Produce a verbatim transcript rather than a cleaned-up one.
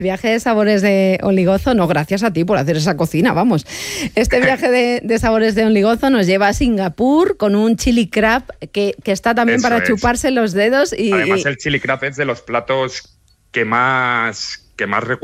Viaje de sabores de Oligozo, no, gracias a ti por hacer esa cocina, vamos. Este viaje de, de sabores de Oligozo nos lleva a Singapur con un chili crab que, que está también Eso para es. chuparse los dedos. Y, Además, el chili crab es de los platos que más, que más recuerdo